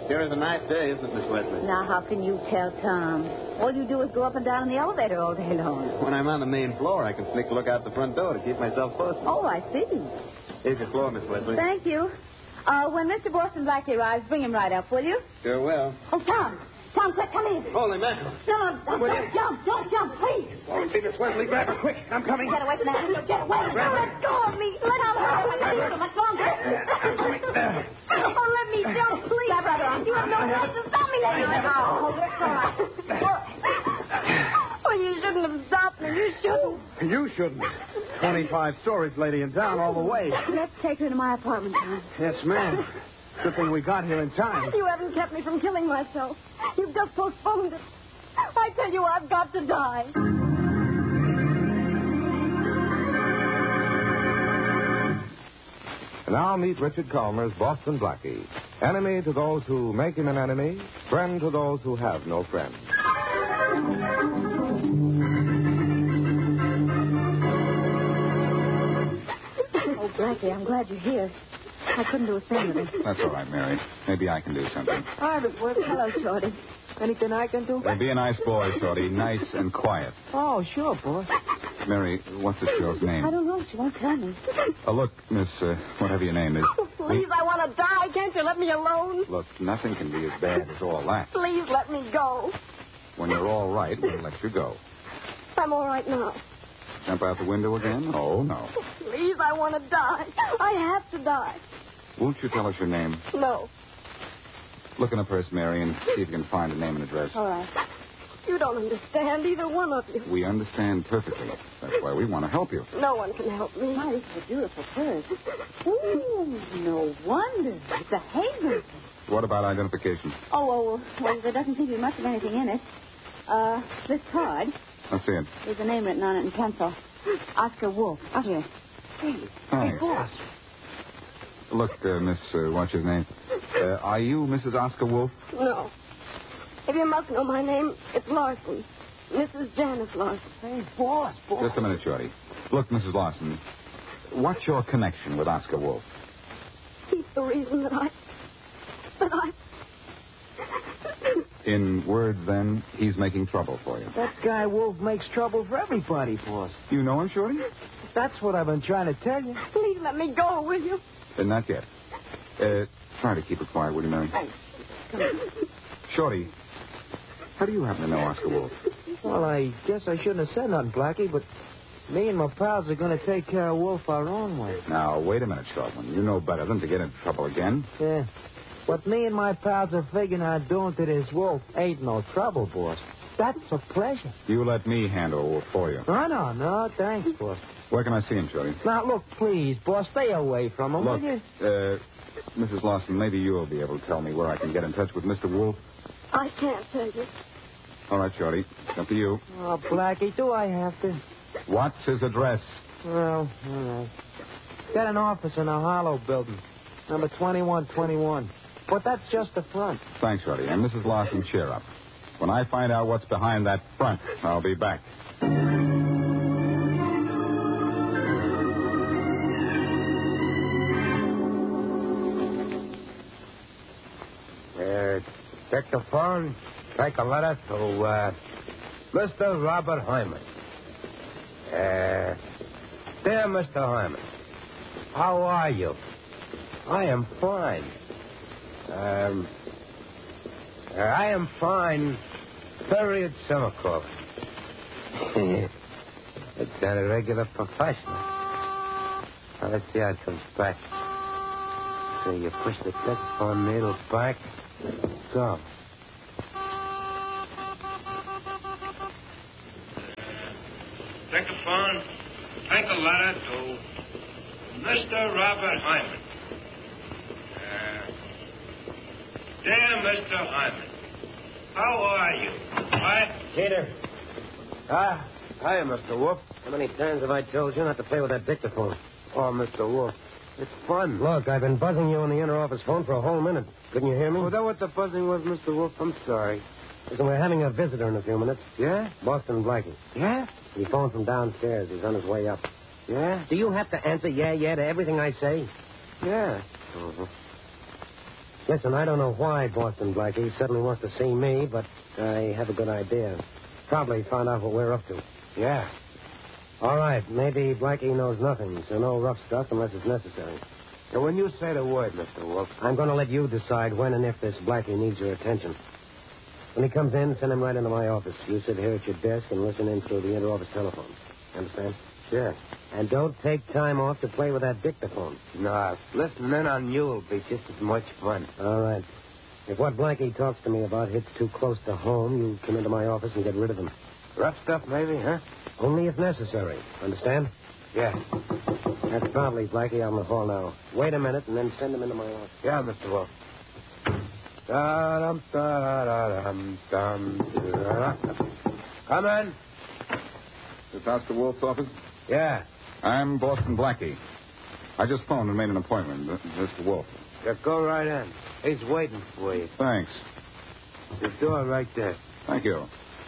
Sure is a nice day, isn't it, Miss Wesley? Now, how can you tell, Tom? All you do is go up and down in the elevator all day long. When I'm on the main floor, I can sneak a look out the front door to keep myself posted. Oh, I see. Here's your floor, Miss Wesley. Thank you. When Mr. Boston Blackie arrives, bring him right up, will you? Sure will. Oh, Tom. Tom, quick, come in. Holy mackerel. No, don't jump, please. Oh, see Miss Wesley, grab her quick. I'm coming. Get away from that window. Get away. Let go of me. Let go of me. Much longer. Oh, let me jump, please. Grab right on. You have no right to stop me. Let me go. Oh, you shouldn't have stopped me. You shouldn't. You shouldn't. 25 stories, lady, and down all the way. Let's take her to my apartment, Tom. Yes, ma'am. Good thing we got here in time. You haven't kept me from killing myself. You've just postponed it. I tell you, I've got to die. And now meet Richard Calmer's Boston Blackie. Enemy to those who make him an enemy, friend to those who have no friend. Oh, Blackie, I'm glad you're here. I couldn't do a thing with him. That's all right, Mary. Maybe I can do something. Harvard, hello, Shorty. Anything I can do? Be a nice boy, Shorty. Nice and quiet. Oh, sure, boy. Mary, what's this girl's name? I don't know. She won't tell me. Look, Miss, whatever your name is. Please, I want to die. Can't you let me alone? Look, nothing can be as bad as all that. Please let me go. When you're all right, we'll let you go. I'm all right now. Jump out the window again? Oh, no. Please, I want to die. I have to die. Won't you tell us your name? No. Look in the purse, Mary, and see if you can find a name and address. All right. You don't understand, either one of you. We understand perfectly. That's why we want to help you. No one can help me. My, this is a beautiful purse. Ooh, no wonder. It's a Hazel. What about identification? Well, there doesn't seem to be much of anything in it. This card. Let's see it. There's a name written on it in pencil. Oscar Wolf. Here. Thanks. Boss. Look, Miss, what's his name? Are you Mrs. Oscar Wolf? No. If you must know my name, it's Larson. Mrs. Janice Larson. Hey, boss. Just a minute, Shorty. Look, Mrs. Larson, what's your connection with Oscar Wolf? He's the reason that I... In words, then, he's making trouble for you. That guy Wolf makes trouble for everybody, boss. You know him, Shorty? That's what I've been trying to tell you. Please let me go, will you? Not yet. Try to keep it quiet, will you, Mary? Thanks. Come on. Shorty, how do you happen to know Oscar Wolf? Well, I guess I shouldn't have said nothing, Blackie, but me and my pals are going to take care of Wolf our own way. Now, wait a minute, Shortman. You know better than to get into trouble again. Yeah. What me and my pals are figuring on doing to this Wolf ain't no trouble, boss. That's a pleasure. You let me handle Wolf for you. No, thanks, boss. Where can I see him, Shorty? Now, look, please, boss, stay away from him, Look, will you? Mrs. Lawson, maybe you'll be able to tell me where I can get in touch with Mr. Wolf. I can't tell you. All right, Shorty. It's up to you. Oh, Blackie, do I have to? What's his address? Well, all right. Got an office in a Hollow building, number 2121. But that's just the front. Thanks, Shorty. And Mrs. Lawson, cheer up. When I find out what's behind that front, I'll be back. Dictaphone, take a letter to Mr. Robert Hyman. Dear Mr. Hyman, how are you? I am fine. I am fine. Period, semicolon. It's not a regular professional. Now, let's see how it comes back. So you push the dictaphone needle back. Go. Dictaphone, take a letter to Mr. Robert Hyman. Dear Mr. Hyman, how are you? Peter. Hi, Mr. Wolf. How many times have I told you not to play with that dictaphone? Oh, Mr. Wolf. It's fun. Look, I've been buzzing you on the inner office phone for a whole minute. Couldn't you hear me? Was that what the buzzing was, Mr. Wolf? I'm sorry. Listen, we're having a visitor in a few minutes. Yeah? Boston Blackie. Yeah? He phoned from downstairs. He's on his way up. Yeah? Do you have to answer yeah to everything I say? Yeah. Mm-hmm. Listen, I don't know why Boston Blackie suddenly wants to see me, but I have a good idea. Probably found out what we're up to. Yeah. All right, maybe Blackie knows nothing, so no rough stuff unless it's necessary. And when you say the word, Mr. Wolf. I'm going to let you decide when and if this Blackie needs your attention. When he comes in, send him right into my office. You sit here at your desk and listen in through the inter-office telephone. Understand? Sure. And don't take time off to play with that dictaphone. No, listening in on you will be just as much fun. All right. If what Blackie talks to me about hits too close to home, you come into my office and get rid of him. Rough stuff, maybe, huh? Only if necessary. Understand? Yeah. That's probably Blackie out in the hall now. Wait a minute and then send him into my office. Yeah, Mr. Wolf. Da-dum, da-da-dum, dum, da-da. Come in. Is Oscar Wolf's office? Yeah. I'm Boston Blackie. I just phoned and made an appointment, Mr. Wolf. Yeah, go right in. He's waiting for you. Thanks. The door right there. Thank you.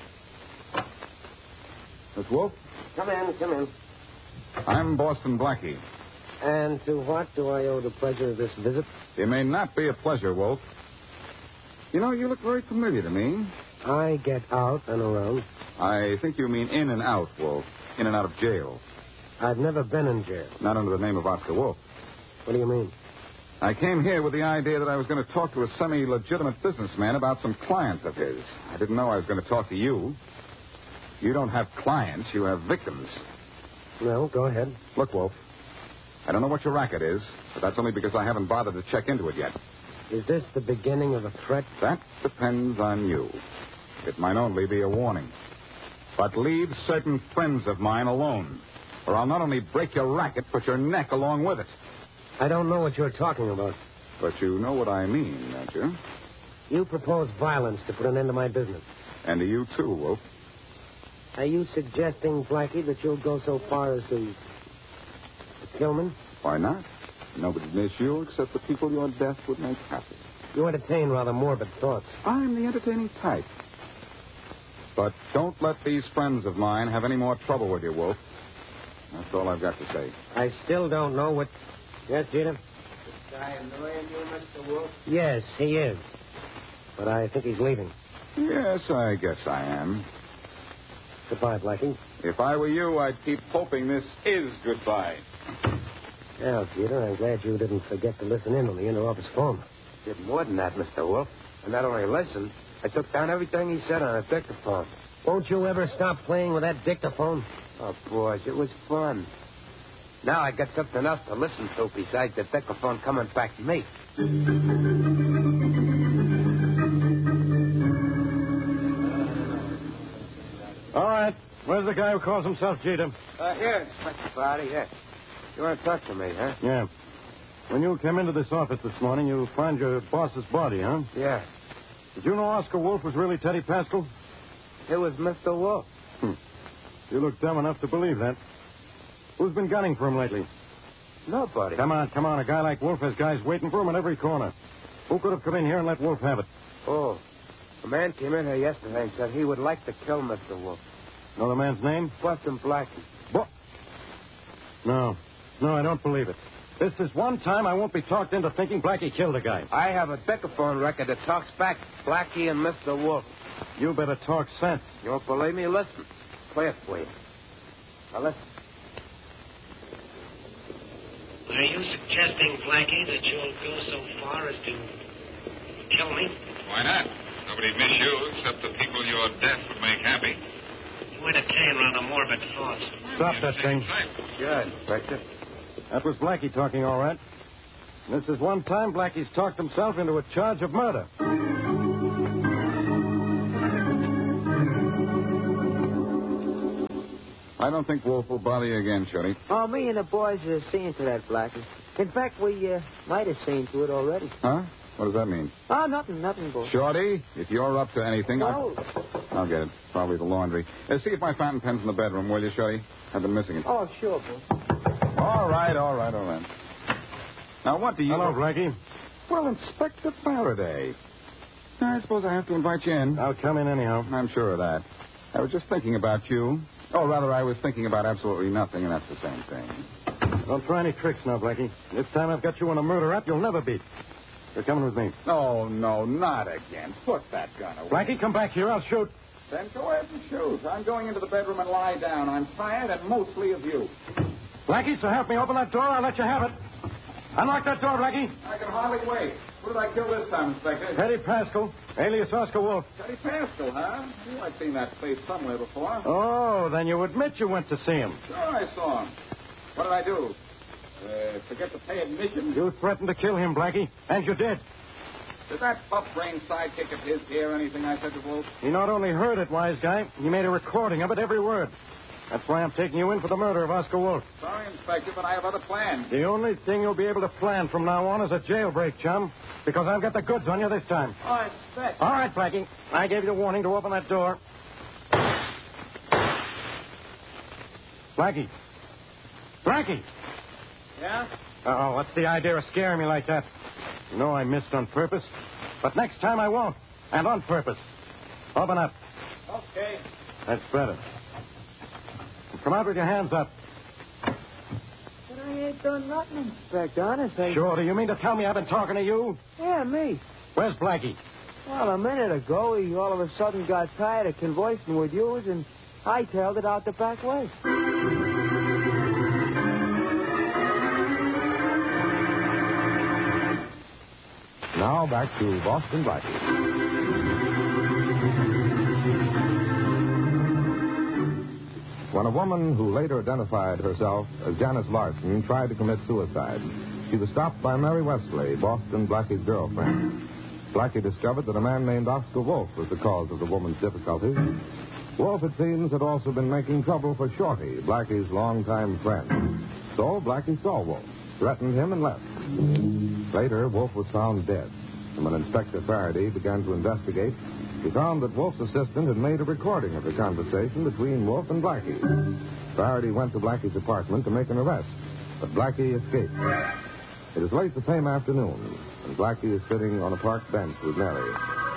Miss Wolf? Come in. I'm Boston Blackie. And to what do I owe the pleasure of this visit? It may not be a pleasure, Wolf. You know, you look very familiar to me. I get out and around. I think you mean in and out, Wolf. In and out of jail. I've never been in jail. Not under the name of Oscar Wolf. What do you mean? I came here with the idea that I was going to talk to a semi-legitimate businessman about some clients of his. I didn't know I was going to talk to you. You don't have clients, you have victims. No, go ahead. Look, Wolf, I don't know what your racket is, but that's only because I haven't bothered to check into it yet. Is this the beginning of a threat? That depends on you. It might only be a warning. But leave certain friends of mine alone, or I'll not only break your racket, but your neck along with it. I don't know what you're talking about. But you know what I mean, don't you? You propose violence to put an end to my business. And to you, too, Wolf. Are you suggesting, Blackie, that you'll go so far as to kill me? Why not? Nobody'd miss you except the people your death would make happy. You entertain rather morbid thoughts. I'm the entertaining type. But don't let these friends of mine have any more trouble with you, Wolf. That's all I've got to say. I still don't know what... Yes, Jeter? This guy annoying you, Mr. Wolf? Yes, he is. But I think he's leaving. Yes, I guess I am. Goodbye, Blackie. If I were you, I'd keep hoping this is goodbye. Now, Jeter, I'm glad you didn't forget to listen in on the inter-office phone. Did more than that, Mr. Wolf. And not only listened, I took down everything he said on a dictaphone. Won't you ever stop playing with that dictaphone? Oh, boys, it was fun. Now I got something else to listen to besides the dictaphone coming back to me. All right. Where's the guy who calls himself Jeter? Here, Inspector Body, here. You want to talk to me, huh? Yeah. When you came into this office this morning, you found your boss's body, huh? Yeah. Did you know Oscar Wolf was really Teddy Pascal? It was Mr. Wolf. You look dumb enough to believe that. Who's been gunning for him lately? Nobody. Come on. A guy like Wolf has guys waiting for him at every corner. Who could have come in here and let Wolf have it? Oh. A man came in here yesterday and said he would like to kill Mr. Wolf. Know the man's name? Boston Blackie. What? No, I don't believe it. This is one time I won't be talked into thinking Blackie killed a guy. I have a dictaphone record that talks back Blackie and Mr. Wolf. You better talk sense. You don't believe me? Listen. Play it for you. Now listen. Are you suggesting, Blackie, that you'll go so far as to kill me? Why not? Nobody'd miss you except the people your death would make happy. You entertain rather morbid thoughts. Stop that thing. Good, Inspector. That was Blackie talking, all right. This is one time Blackie's talked himself into a charge of murder. I don't think Wolf will bother you again, Shorty. Oh, me and the boys are seeing to that, Blackie. In fact, we might have seen to it already. Huh? What does that mean? Oh, nothing, boy. Shorty, if you're up to anything, Oh. I'll get it. Probably the laundry. See if my fountain pen's in the bedroom, will you, Shorty? I've been missing it. Oh, sure, boy. All right. Now, what do you... Hello, Blackie. Well, Inspector Faraday. I suppose I have to invite you in. I'll come in anyhow. I'm sure of that. I was just thinking about you. Oh, rather, I was thinking about absolutely nothing, and that's the same thing. Don't try any tricks now, Blackie. This time I've got you on a murder rap you'll never beat. You're coming with me. Oh, no, not again. Put that gun away. Blackie, come back here. I'll shoot. Then go ahead and shoot. I'm going into the bedroom and lie down. I'm tired and mostly of you. Blackie, so help me open that door. I'll let you have it. Unlock that door, Blackie. I can hardly wait. Who did I kill this time, Inspector? Teddy Pascal, alias Oscar Wolf. Teddy Pascal, huh? Oh, I've seen that face somewhere before. Oh, then you admit you went to see him. Sure, I saw him. What did I do? Forget to pay admission? You threatened to kill him, Blackie, and you did. Did that buff-brained sidekick of his hear anything I said to Wolf? He not only heard it, wise guy, he made a recording of it, every word. That's why I'm taking you in for the murder of Oscar Wolf. Sorry, Inspector, but I have other plans. The only thing you'll be able to plan from now on is a jailbreak, chum, because I've got the goods on you this time. Oh, Inspector. All right, Blackie. I gave you a warning to open that door. Blackie. Blackie! Yeah? Oh, what's the idea of scaring me like that? You know I missed on purpose. But next time I won't. And on purpose. Open up. Okay. That's better. Come out with your hands up. But I ain't done nothing, Inspector. Honest, Sure, do you mean to tell me I've been talking to you? Yeah, me. Where's Blackie? Well, a minute ago, he all of a sudden got tired of conversing with you and hightailed it out the back way. Now back to Boston Blackie. When a woman who later identified herself as Janice Larson tried to commit suicide, she was stopped by Mary Wesley, Boston Blackie's girlfriend. Blackie discovered that a man named Oscar Wolf was the cause of the woman's difficulties. Wolf, it seems, had also been making trouble for Shorty, Blackie's longtime friend. So Blackie saw Wolf, threatened him, and left. Later, Wolf was found dead. And when Inspector Faraday began to investigate, he found that Wolf's assistant had made a recording of the conversation between Wolf and Blackie. Faraday went to Blackie's apartment to make an arrest, but Blackie escaped. It is late the same afternoon, and Blackie is sitting on a park bench with Mary.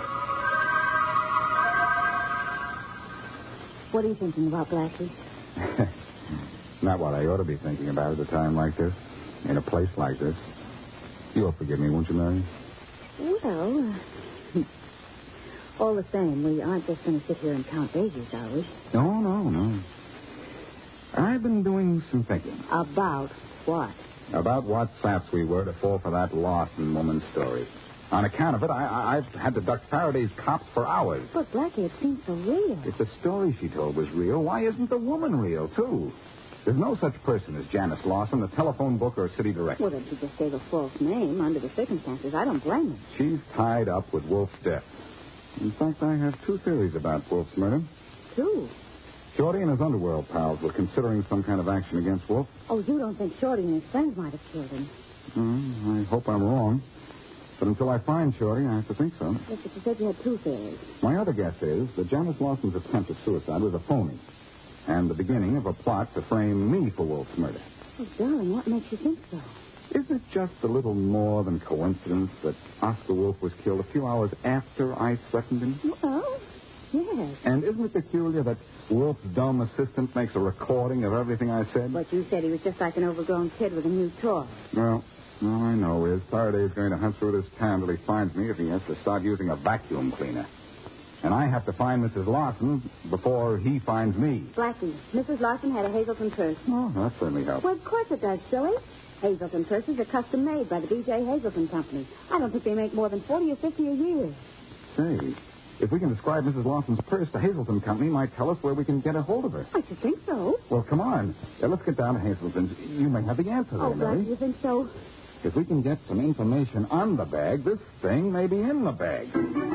What are you thinking about, Blackie? Not what I ought to be thinking about at a time like this, in a place like this. You'll forgive me, won't you, Mary? Well, all the same, we aren't just going to sit here and count daisies, are we? No. I've been doing some thinking. About what? About what saps we were to fall for that Lawson woman's story. On account of it, I've had to duck Faraday's cops for hours. But, Blackie, it seems so real. If the story she told was real, why isn't the woman real, too? There's no such person as Janice Lawson, the telephone book or city director. Well, then she just gave a false name under the circumstances. I don't blame her. She's tied up with Wolf's death. In fact, I have two theories about Wolf's murder. Two? Shorty and his underworld pals were considering some kind of action against Wolf. Oh, you don't think Shorty and his friends might have killed him? I hope I'm wrong. But until I find Shorty, I have to think so. Yes, but you said you had two theories. My other guess is that Janice Lawson's attempt at suicide was a phony. And the beginning of a plot to frame me for Wolf's murder. Oh, darling, what makes you think so? Isn't it just a little more than coincidence that Oscar Wolf was killed a few hours after I threatened him? Well, yes. And isn't it peculiar that Wolf's dumb assistant makes a recording of everything I said? But you said he was just like an overgrown kid with a new toy. Well, all I know is Faraday's going to hunt through this town till he finds me if he has to start using a vacuum cleaner. And I have to find Mrs. Lawson before he finds me. Blackie, Mrs. Lawson had a Hazelton purse. Oh, that certainly helps. Well, of course it does, silly. Hazelton purses are custom made by the B.J. Hazelton Company. I don't think they make more than 40 or 50 a year. Say, if we can describe Mrs. Lawson's purse, the Hazelton Company might tell us where we can get a hold of her. I should think so. Well, come on. Let's get down to Hazelton's. You may have the answer there, Mary. Blackie, you think so? If we can get some information on the bag, this thing may be in the bag.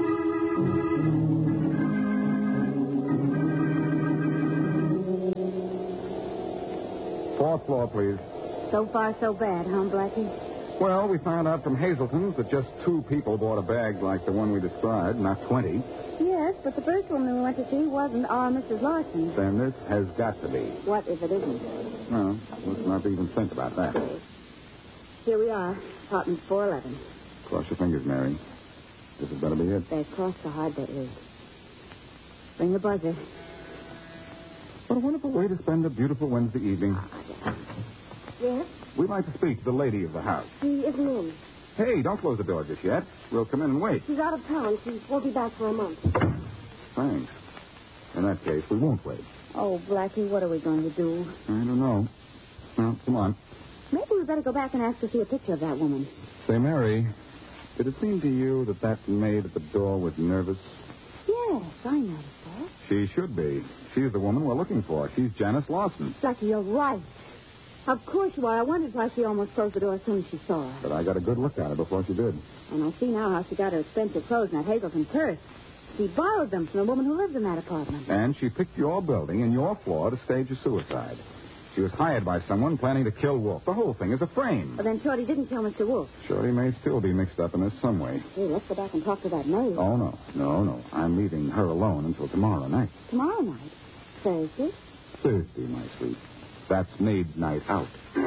Fourth floor, please. So far, so bad, huh, Blackie? Well, we found out from Hazelton's that just 2 people bought a bag like the one we described, not 20. Yes, but the first woman we went to see wasn't our Mrs. Larson. Then this has got to be. What if it isn't? No, let's not even think about that. Here we are, apartment 411. Cross your fingers, Mary. This had better be it. They've crossed the hard that is. Ring the buzzer. What a wonderful way to spend a beautiful Wednesday evening. Yes? We'd like to speak to the lady of the house. She isn't in. Hey, don't close the door just yet. We'll come in and wait. She's out of town. She won't be back for a month. Thanks. In that case, we won't wait. Oh, Blackie, what are we going to do? I don't know. Well, come on. Maybe we better go back and ask to see a picture of that woman. Say, Mary, did it seem to you that maid at the door was nervous? Yes, I noticed that. She should be. She's the woman we're looking for. She's Janice Lawson. Blackie, you're right. Of course you are. I wondered why she almost closed the door as soon as she saw her. But I got a good look at her before she did. And I see now how she got her expensive clothes in that Hazelton purse. She borrowed them from the woman who lives in that apartment. And she picked your building and your floor to stage a suicide. She was hired by someone planning to kill Wolf. The whole thing is a frame. But then Shorty didn't kill Mr. Wolf. Shorty may still be mixed up in this some way. Hey, let's go back and talk to that maid. Oh, no. I'm leaving her alone until tomorrow night. Tomorrow night? Thursday? Thursday, my sweet. That's maid night out.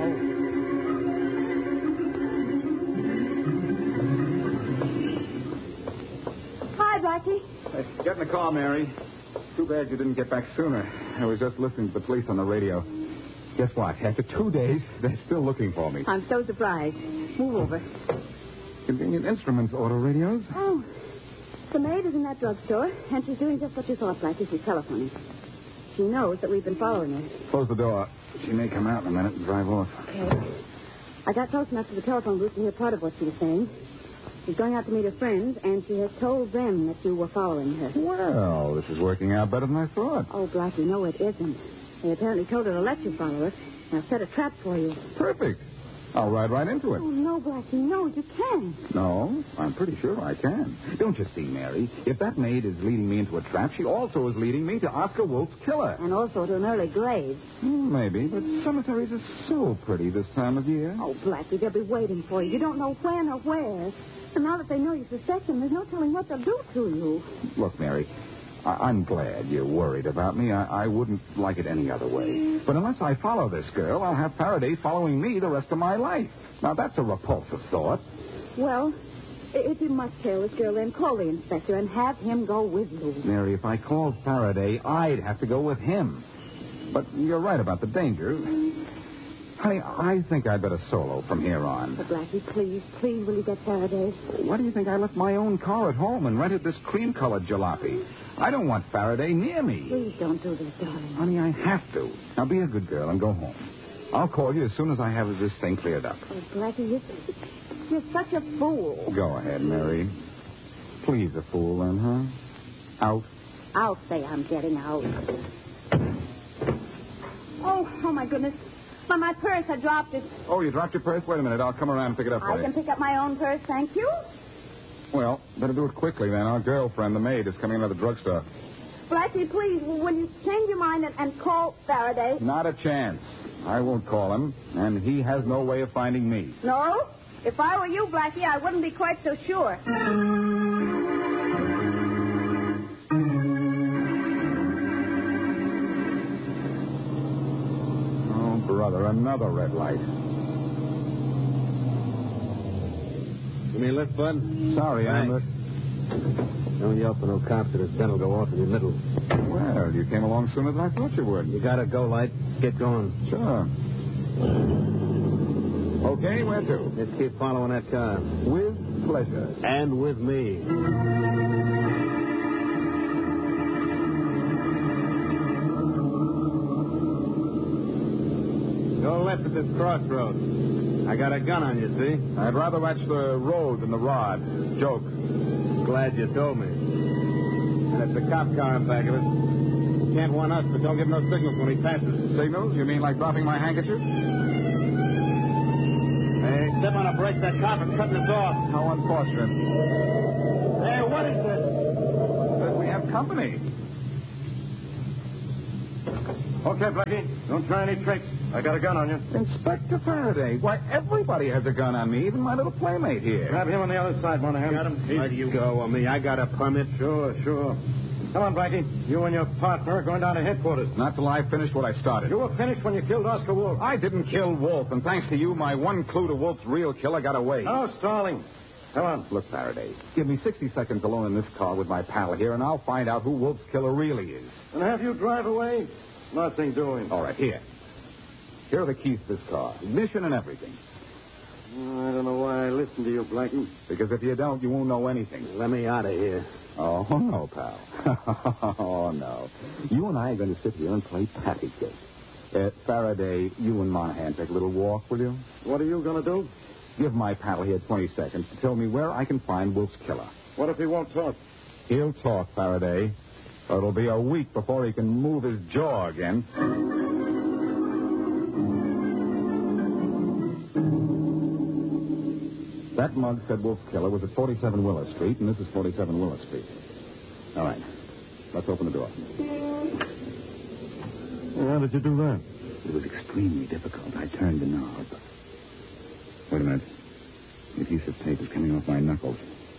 Hi, Blackie. Get in the car, Mary. Too bad you didn't get back sooner. I was just listening to the police on the radio. Guess what? After 2 days, they're still looking for me. I'm so surprised. Move over. Convenient Instruments auto radios. Oh, the maid is in that drugstore, and she's doing just what you thought, Blackie. She's telephoning. She knows that we've been following her. Close the door. She may come out in a minute and drive off. Okay. I got close enough to the telephone booth to hear part of what she was saying. She's going out to meet her friends, and she has told them that you were following her. Well, this is working out better than I thought. Oh, Blackie, no, it isn't. They apparently told her to let you follow us. I've set a trap for you. Perfect. I'll ride right into it. Oh, no, Blackie, no, you can't. No, I'm pretty sure I can. Don't you see, Mary? If that maid is leading me into a trap, she also is leading me to Oscar Wolf's killer. And also to an early grave. Maybe, but cemeteries are so pretty this time of year. Oh, Blackie, they'll be waiting for you. You don't know when or where. And now that they know you suspect them, there's no telling what they'll do to you. Look, Mary, I'm glad you're worried about me. I wouldn't like it any other way. But unless I follow this girl, I'll have Faraday following me the rest of my life. Now, that's a repulsive thought. Well, if you must tail this girl, then call the inspector and have him go with you. Mary, if I called Faraday, I'd have to go with him. But you're right about the danger. Honey, I think I'd better solo from here on. But, Blackie, please, will you get Faraday? Why do you think I left my own car at home and rented this cream-colored jalopy? I don't want Faraday near me. Please don't do this, darling. Honey, I have to. Now, be a good girl and go home. I'll call you as soon as I have this thing cleared up. Oh, Blackie, you're such a fool. Go ahead, Mary. Please, a fool, then, huh? Out. I'll say I'm getting out. Oh, my goodness. My purse, I dropped it. Oh, you dropped your purse? Wait a minute. I'll come around and pick it up for you. I can pick up my own purse, thank you. Well, better do it quickly, then. Our girlfriend, the maid, is coming into the drugstore. Blackie, please, will you change your mind and call Faraday? Not a chance. I won't call him, and he has no way of finding me. No? If I were you, Blackie, I wouldn't be quite so sure. Brother, another red light. Give me a lift, bud. Sorry, Amber. Don't yell for no cops or this gun will go off in your middle. Well, you came along sooner than I thought you would. You gotta go, Light. Get going. Sure. Okay, where to? Let's keep following that car. With pleasure. And with me. Go left at this crossroads. I got a gun on you, see? I'd rather watch the road than the rod. Joke. Glad you told me. And it's a cop car in back of it. Can't want us, but don't give no signals when he passes. Signals? You mean like dropping my handkerchief? Hey, step on a brake, that cop is cutting us off. How unfortunate. Hey, what is this? But we have company. Okay, Blackie. Don't try any tricks. I got a gun on you. Inspector Faraday. Why, everybody has a gun on me, even my little playmate here. Grab him on the other side, Monahan. Got him. Let you go with me. I got a permit. Sure. Come on, Blackie. You and your partner are going down to headquarters. Not till I finished what I started. You were finished when you killed Oscar Wolf. I didn't kill Wolf, and thanks to you, my one clue to Wolf's real killer got away. No stalling. Come on. Look, Faraday, give me 60 seconds alone in this car with my pal here, and I'll find out who Wolf's killer really is. And have you drive away? Nothing doing. All right, here. Here are the keys to this car. Ignition and everything. I don't know why I listen to you, Blackie. Because if you don't, you won't know anything. Let me out of here. Oh, no, pal. Oh, no. You and I are going to sit here and play patty cake. Faraday, you and Monahan take a little walk, will you? What are you going to do? Give my pal here 20 seconds to tell me where I can find Wolf's killer. What if he won't talk? He'll talk, Faraday. It'll be a week before he can move his jaw again. That mug said Wolf's killer was at 47 Willow Street, and this is 47 Willow Street. All right. Let's open the door. How did you do that? It was extremely difficult. I turned the knob. Wait a minute. The adhesive tape is coming off my knuckles.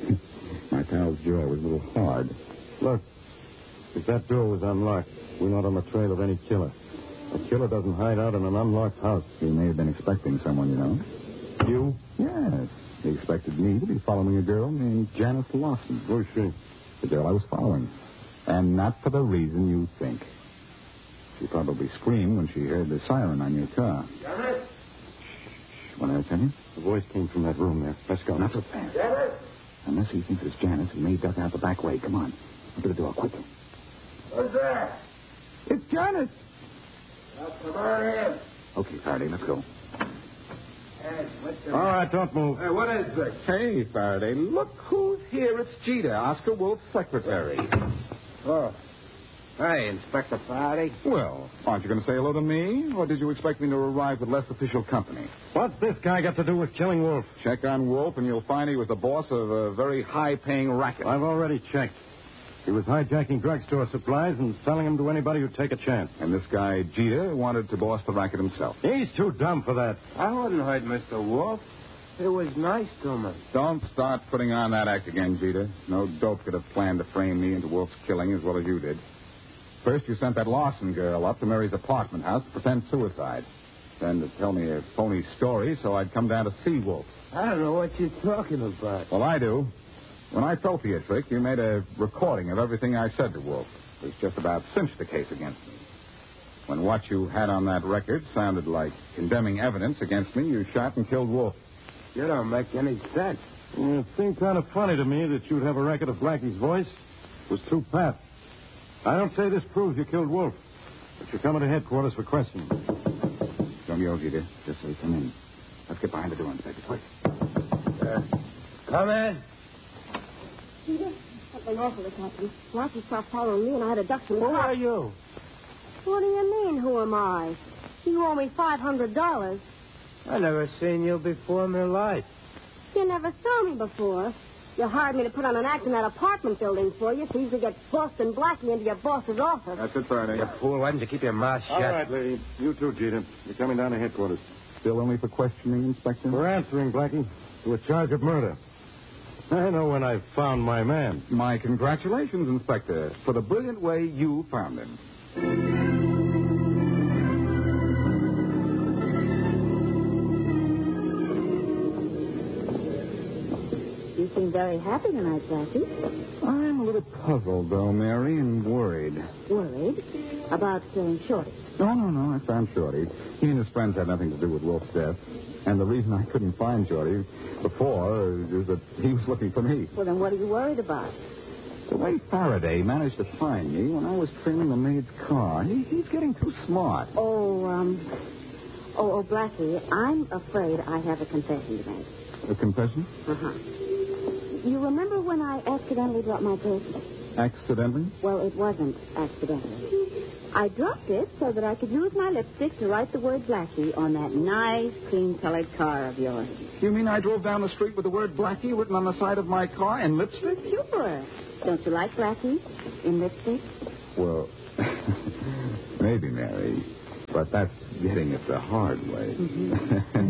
My pal's jaw was a little hard. Look, if that door was unlocked, we're not on the trail of any killer. A killer doesn't hide out in an unlocked house. He may have been expecting someone, you know. You? Yes. He expected me to be following a girl named Janice Lawson. Who's she? The girl I was following. And not for the reason you think. She probably screamed when she heard the siren on your car. Janice? Shh. What did I tell you? The voice came from that room there. Let's go. Not so fast. Janice? Unless he thinks it's Janice, he may duck out the back way. Come on. Open the door, quick. Who's there? It's Janice. Come on in. Okay, Faraday, let's go. Hey, what's the... All right, don't move. Hey, what is this? Hey, Faraday, look who's here. It's Jeter, Oscar Wolf's secretary. Oh. Hey, Inspector Faraday. Well, aren't you going to say hello to me? Or did you expect me to arrive with less official company? What's this guy got to do with killing Wolf? Check on Wolf, and you'll find he was the boss of a very high-paying racket. I've already checked. He was hijacking drugstore supplies and selling them to anybody who'd take a chance. And this guy, Jeter, wanted to boss the racket himself. He's too dumb for that. I wouldn't hurt Mr. Wolf. It was nice to me. Don't start putting on that act again, Jeter. No dope could have planned to frame me into Wolf's killing as well as you did. First, you sent that Lawson girl up to Mary's apartment house to pretend suicide. Then to tell me a phony story so I'd come down to see Wolf. I don't know what you're talking about. Well, I do. When I fell for your trick, you made a recording of everything I said to Wolf. It was just about cinched the case against me. When what you had on that record sounded like condemning evidence against me, you shot and killed Wolf. You don't make any sense. It seemed kind of funny to me that you'd have a record of Blackie's voice. It was too pat. I don't say this proves you killed Wolf, but you're coming to headquarters for questioning. Don't yell, Jeter. Just say come in. Let's get behind the door, Inspector. Quick. Come in. Peter, something awful has happened. Blackie stopped following me, and I had a duck in the Who are you? What do you mean, who am I? You owe me $500. I never seen you before in my life. You never saw me before. You hired me to put on an act in that apartment building for you so you could get Boston Blackie into your boss's office. That's it, Faraday. You fool, why didn't you keep your mouth shut? All right, lady. You too, Jeter. You're coming down to headquarters. Still only for questioning, Inspector? For answering, Blackie, to a charge of murder. I know when I found my man. My congratulations, Inspector, for the brilliant way you found him. You seem very happy tonight, Blackie. I'm a little puzzled, though, Mary, and worried. Worried? About killing Shorty. No, I found Shorty. He and his friends had nothing to do with Wolf's death. And the reason I couldn't find Shorty before is that he was looking for me. Well, then what are you worried about? The way Faraday managed to find me when I was trailing the maid's car, he's getting too smart. Oh, Blackie, I'm afraid I have a confession to make. A confession? Uh-huh. You remember when I accidentally dropped my purse? Accidentally? Well, it wasn't accidentally. I dropped it so that I could use my lipstick to write the word Blackie on that nice, cream-colored car of yours. You mean I drove down the street with the word Blackie written on the side of my car and lipstick? Sure. Don't you like Blackie in lipstick? Well, maybe, Mary. But that's getting it the hard way. Mm-hmm.